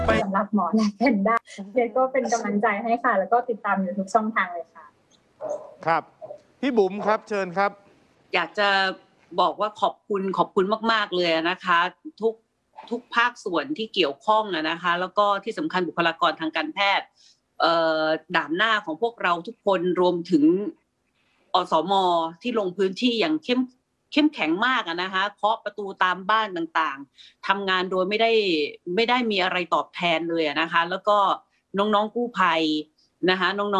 สำหรับหมอและแพนด้าเด็กก็เป็นกำลังใจให้ค่ะแล้วก็ติดตามอยู่ทุกช่องทางเลยค่ะครับพี่บุ๋มครับเชิญครับอยากจะบอกว่าขอบคุณมากๆเลยนะคะทุกภาคส่วนที่เกี่ยวข้องนะคะแล้วก็ที่สำคัญบุคลากรทางการแพทย์ด่านหน้าของพวกเราทุกคนรวมถึงอสม.ที่ลงพื้นที่อย่างเข้มแข็งมากนะคะเคาะประตูตามบ้านต่างๆทำงานโดยไม่ได้มีอะไรตอบแทนเลยนะคะแล้วก็น้องๆกู้ภัยนะคะน้อง